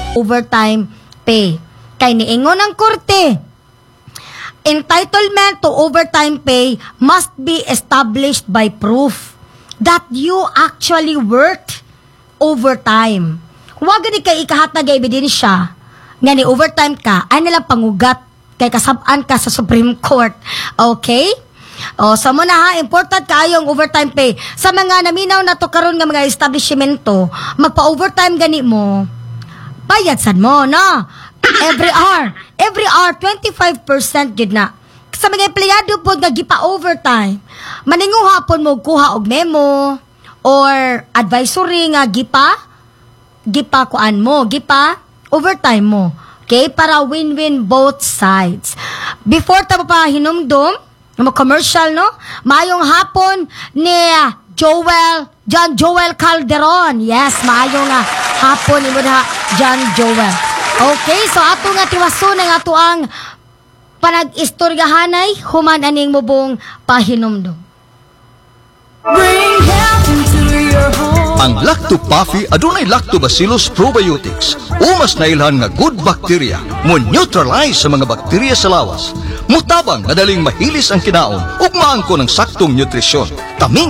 overtime pay. Kay niingon ang korte, entitlement to overtime pay must be established by proof that you actually worked overtime. Huwag gani kay ikahatag nga ebidensya nga ni overtime ka, ay nalang pangugat kay kasab-an ka sa Supreme Court. Okay? O, sa muna ha, important kaayong overtime pay. Sa mga naminaw na to karon nga mga establishmento, magpa-overtime gani mo, bayad sad mo, no? Every hour, 25% gid na. Sa mga empleyado po nga gipa-overtime, maninguha po mo kuha og memo or advisory nga gipa overtime mo. Okay? Para win-win both sides. Before ta pa hinumdum, commercial, no? Maayong hapon ni John Joel Calderon. Yes, maayong hapon ni mo na John Joel. Okay, so ato nga tiwason nga ato ang panag-istoryahanay human aning mubong pahinumdum. Bring health into your home. Ang Lacto-Puffy adunay Lactobacillus probiotics. Umas na ilhan nga good bacteria mo neutralize sa mga bakterya sa lawas. Mutabang madaling mahilis ang kinaon ug maangko ng saktong nutrisyon. Taming